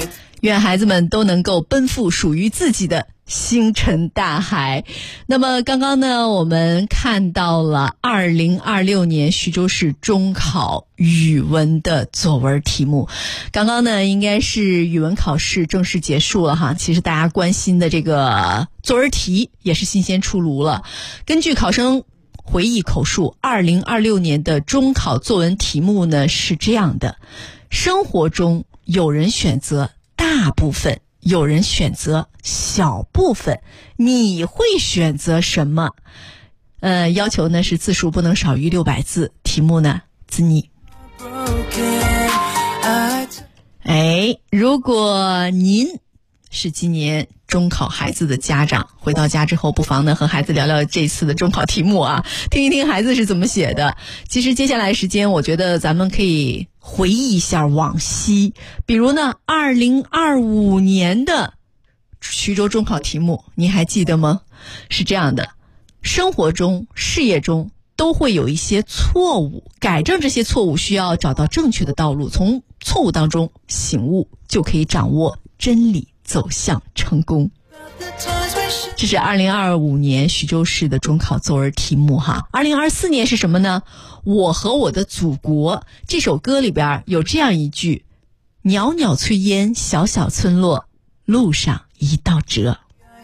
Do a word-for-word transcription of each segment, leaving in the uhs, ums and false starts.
愿孩子们都能够奔赴属于自己的星辰大海。那么刚刚呢，我们看到了二零二六年徐州市中考语文的作文题目。刚刚呢，应该是语文考试正式结束了哈。其实大家关心的这个作文题也是新鲜出炉了。根据考生回忆口述，二零二六年的中考作文题目呢是这样的：生活中有人选择大部分，有人选择小部分，你會選擇什麼？呃，要求呢是字數不能少於六百字，題目呢自擬。哎，如果您是今年中考孩子的家长，回到家之后不妨呢和孩子聊聊这次的中考题目啊，听一听孩子是怎么写的。其实接下来时间我觉得咱们可以回忆一下往昔，比如呢二零二五年的徐州中考题目你还记得吗？是这样的：生活中事业中都会有一些错误，改正这些错误需要找到正确的道路，从错误当中醒悟，就可以掌握真理，走向成功。这是二零二五年徐州市的中考作文题目哈。二零二四年是什么呢？我和我的祖国。这首歌里边有这样一句：袅袅炊烟，小小村落，路上一道辙。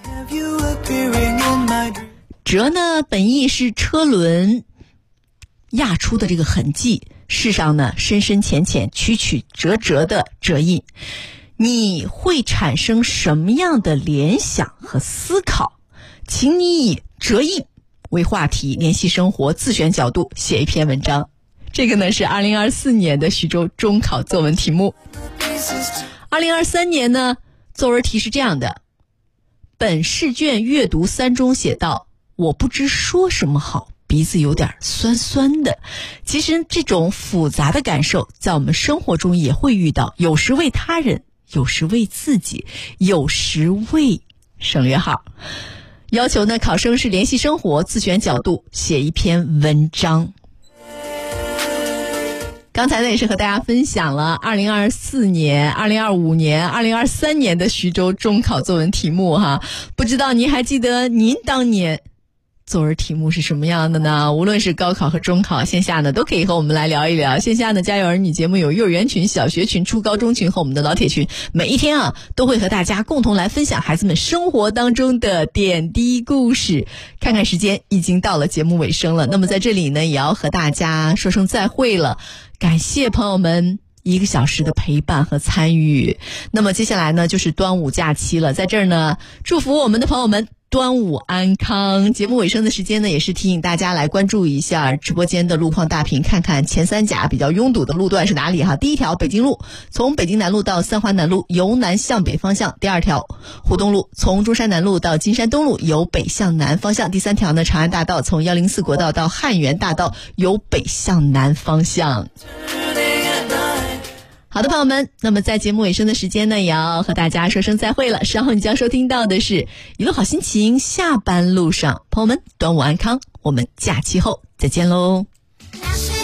辙呢本意是车轮压出的这个痕迹，世上呢深深浅浅曲曲折折的折印。你会产生什么样的联想和思考？请你以折印为话题，联系生活，自选角度写一篇文章。这个呢是二零二四年的徐州中考作文题目。二零二三年呢，作文题是这样的：本试卷阅读三中写道，我不知说什么好，鼻子有点酸酸的。其实这种复杂的感受在我们生活中也会遇到，有时为他人，有时为自己，有时为省略号。要求呢，考生是联系生活，自选角度写一篇文章。刚才呢也是和大家分享了二零二四年、二零二五年、二零二三年的徐州中考作文题目哈。不知道您还记得您当年作文题目是什么样的呢？无论是高考和中考，线下呢都可以和我们来聊一聊。线下呢家有儿女节目有幼儿园群、小学群、初高中群和我们的老铁群，每一天啊都会和大家共同来分享孩子们生活当中的点滴故事。看看时间已经到了节目尾声了，那么在这里呢也要和大家说声再会了，感谢朋友们一个小时的陪伴和参与。那么接下来呢就是端午假期了，在这儿呢祝福我们的朋友们端午安康。节目尾声的时间呢，也是提醒大家来关注一下直播间的路况大屏，看看前三甲比较拥堵的路段是哪里哈。第一条北京路，从北京南路到三环南路由南向北方向；第二条湖东路，从中山南路到金山东路由北向南方向；第三条呢长安大道，从幺零四国道到汉源大道由北向南方向。好的朋友们，那么在节目尾声的时间呢，也要和大家说声再会了。稍后你将收听到的是一路好心情下班路上。朋友们，端午安康，我们假期后再见喽。